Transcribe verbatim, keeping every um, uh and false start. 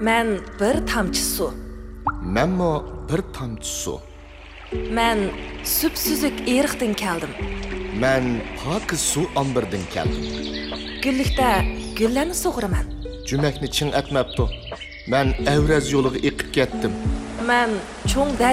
Men bir tamchi suv. Menmo bir tomchi suv. Men süpsüzük eriqdan keldim. Men pokiz suv ombirdan keldim. Güllikda gullarni sug'uraman. Jumakni ching atmabdi. Men Avraz yo'liga eqib ketdim. Men cho'ng